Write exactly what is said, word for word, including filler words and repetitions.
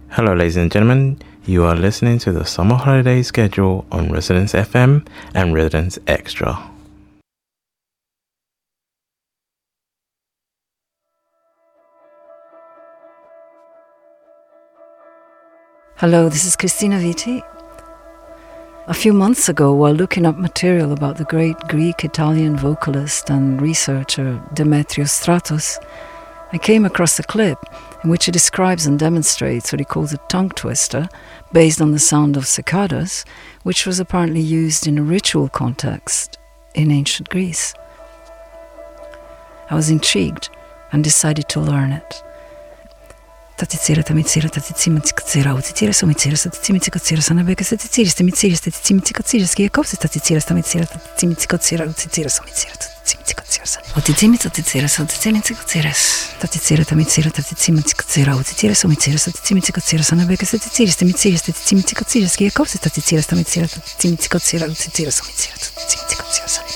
Hello, ladies and gentlemen. You are listening to the Summer Holiday Schedule on Residence F M and Residence Extra. Hello, this is Christina Vitti. A few months ago, while looking up material about the great Greek-Italian vocalist and researcher Demetrios Stratos, I came across a clip in which he describes and demonstrates what he calls a tongue twister based on the sound of cicadas, which was apparently used in a ritual context in ancient Greece. I was intrigued and decided to learn it. Tatitsira tamitsira tatitsima tikatsira utitsira somitsira tatitsimi tikatsira sanabeka tatitsira tamitsira tatitsimi tikatsira skiakopsi tatitsira tamitsira tatitsimi tikatsira utitsira somitsira tatitsimi tikatsira utitsimi tatitsira tatitsimi tikatsira tatitsira tamitsira tatitsima tikatsira utitsira somitsira tatitsimi tikatsira sanabeka tatitsira tamitsira tatitsimi tikatsira skiakopsi tatitsira tamitsira tatitsimi tikatsira utitsira somitsira tatitsimi tikatsira